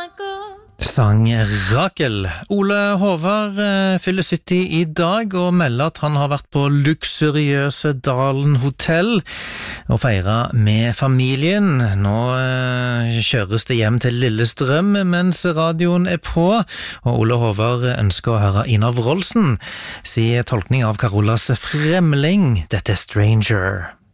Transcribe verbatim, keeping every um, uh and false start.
Sang Rakel. Ole Håvard eh, fyller sytti i dag og melder at han har vært på luksuriøse Dalen Hotel og feiret med familien. Nå eh, kjøres det hjem til Lillestrøm mens radioen er på, og Ole Håvard ønsker å høre Ina Wroldsen si tolkning av Carolas Fremling. Dette er Stranger.